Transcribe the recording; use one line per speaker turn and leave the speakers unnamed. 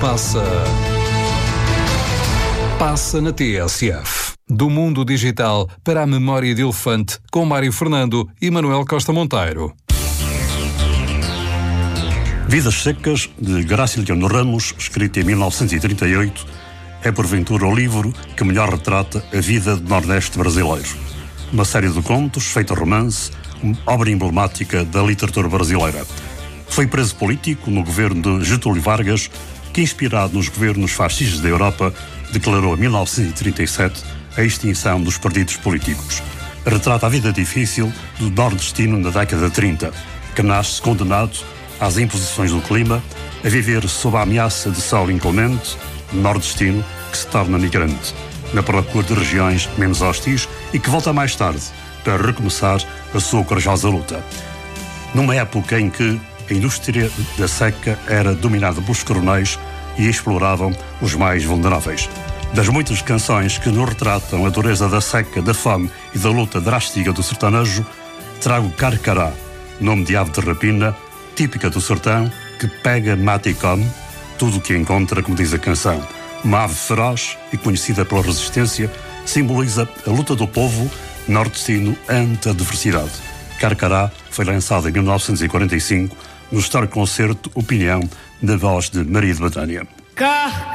Passa na TSF. Do mundo digital para a memória de elefante, com Mário Fernando e Manuel Costa Monteiro.
Vidas Secas, de Graciliano Ramos, escrito em 1938, é porventura o livro que melhor retrata a vida do Nordeste brasileiro. Uma série de contos, feita romance, uma obra emblemática da literatura brasileira. Foi preso político no governo de Getúlio Vargas, que, inspirado nos governos fascistas da Europa, declarou em 1937 a extinção dos partidos políticos. Retrata a vida difícil do nordestino na década de 30, que nasce condenado às imposições do clima, a viver sob a ameaça de sol inclemente, nordestino que se torna migrante, na procura de regiões menos hostis e que volta mais tarde para recomeçar a sua corajosa luta. Numa época em que a indústria da seca era dominada pelos coronéis e exploravam os mais vulneráveis. Das muitas canções que nos retratam a dureza da seca, da fome e da luta drástica do sertanejo, trago Carcará, nome de ave de rapina, típica do sertão, que pega, mata e come tudo o que encontra, como diz a canção. Uma ave feroz e conhecida pela resistência, simboliza a luta do povo nordestino ante a adversidade. Carcará foi lançado em 1945 no histórico concerto Opinião, na voz de Maria de Betânia.